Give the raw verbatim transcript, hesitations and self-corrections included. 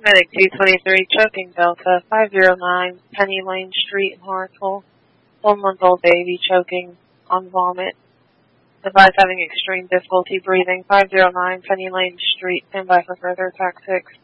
Medic two twenty-three, choking Delta, five zero nine, Penny Lane Street in Hartsville. One-month-old baby choking on vomit. Device having extreme difficulty breathing, five zero nine, Penny Lane Street. Stand by for further attack six.